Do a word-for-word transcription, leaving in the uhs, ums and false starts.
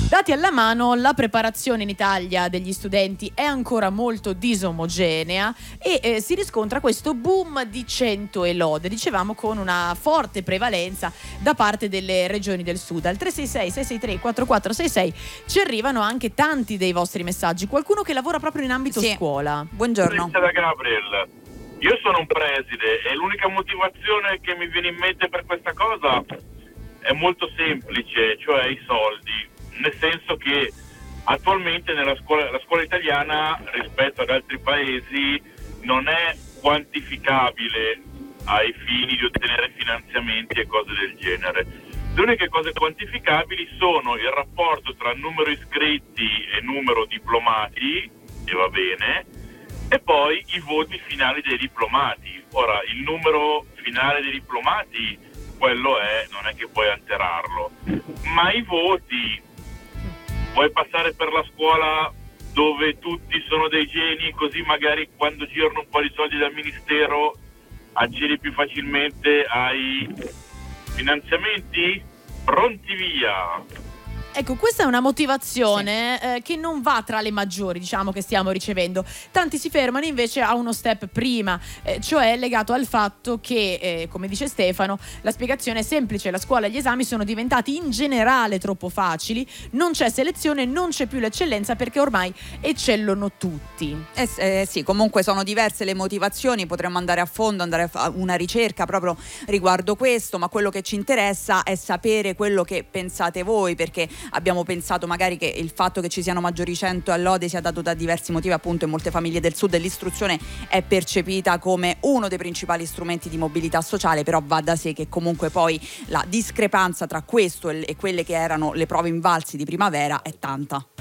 Dati alla mano, la preparazione in Italia degli studenti è ancora molto disomogenea e eh, si riscontra questo boom di cento e lode, dicevamo, con una forte prevalenza da parte delle regioni del sud. Al tre sei sei sei sei tre quattro quattro sei sei ci arrivano anche tanti dei vostri messaggi, qualcuno che lavora proprio in ambito sì. scuola. Buongiorno. Da Gabriel. Io sono un preside e l'unica motivazione che mi viene in mente per questa cosa è molto semplice, cioè i soldi, nel senso che attualmente nella scuola, la scuola italiana rispetto ad altri paesi non è quantificabile ai fini di ottenere finanziamenti e cose del genere. Le uniche cose quantificabili sono il rapporto tra numero iscritti e numero diplomati, e va bene, e poi i voti finali dei diplomati. Ora, il numero finale dei diplomati, quello è, non è che puoi alterarlo, ma i voti, vuoi passare per la scuola dove tutti sono dei geni, così magari quando girano un po' di soldi dal ministero accedi più facilmente ai finanziamenti? Pronti via! Ecco, questa è una motivazione sì. eh, che non va tra le maggiori, diciamo, che stiamo ricevendo. Tanti si fermano invece a uno step prima, eh, cioè legato al fatto che, eh, come dice Stefano, la spiegazione è semplice: la scuola e gli esami sono diventati in generale troppo facili, non c'è selezione, non c'è più l'eccellenza perché ormai eccellono tutti. Eh, eh, sì, comunque sono diverse le motivazioni, potremmo andare a fondo, andare a fare una ricerca proprio riguardo questo, ma quello che ci interessa è sapere quello che pensate voi, perché abbiamo pensato magari che il fatto che ci siano maggiori cento all'Ode sia dato da diversi motivi, appunto in molte famiglie del sud l'istruzione è percepita come uno dei principali strumenti di mobilità sociale, però va da sé che comunque poi la discrepanza tra questo e quelle che erano le prove invalsi di primavera è tanta.